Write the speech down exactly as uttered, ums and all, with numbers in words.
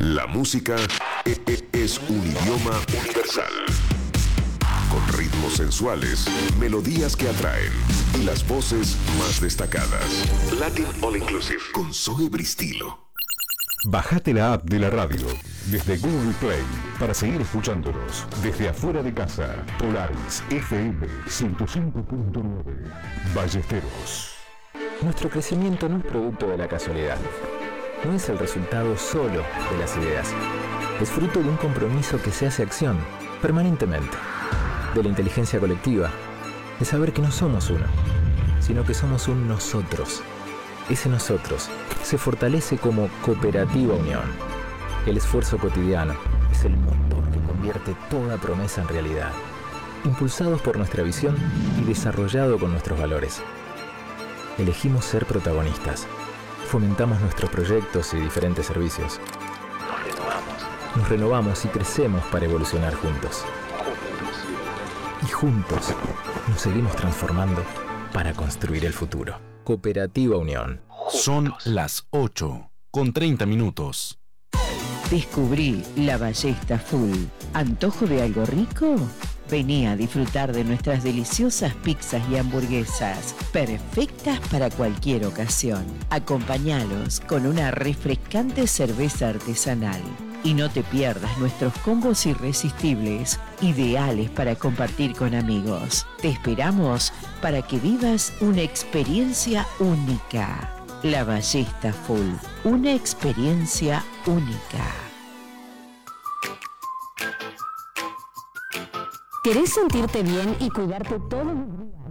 La música e- e- es un idioma universal. Con ritmos sensuales, melodías que atraen y las voces más destacadas. Latin All Inclusive con Zoe Bristilo. Bajate la app de la radio desde Google Play para seguir escuchándonos desde afuera de casa. Polaris F M ciento cinco punto nueve Ballesteros. Nuestro crecimiento no es producto de la casualidad. No es el resultado solo de las ideas. Es fruto de un compromiso que se hace acción permanentemente. De la inteligencia colectiva. De saber que no somos uno, sino que somos un nosotros. Ese nosotros se fortalece como cooperativa unión. El esfuerzo cotidiano es el motor que convierte toda promesa en realidad. Impulsados por nuestra visión y desarrollado con nuestros valores. Elegimos ser protagonistas. Fomentamos nuestros proyectos y diferentes servicios. Nos renovamos. Nos renovamos y crecemos para evolucionar juntos. Y juntos nos seguimos transformando para construir el futuro. Cooperativa Unión. Son las ocho con treinta minutos. Descubrí La Ballesta Full. ¿Antojo de algo rico? Vení a disfrutar de nuestras deliciosas pizzas y hamburguesas, perfectas para cualquier ocasión. Acompáñalos con una refrescante cerveza artesanal. Y no te pierdas nuestros combos irresistibles, ideales para compartir con amigos. Te esperamos para que vivas una experiencia única. La Ballesta Full, una experiencia única. ¿Querés sentirte bien y cuidarte todos los días?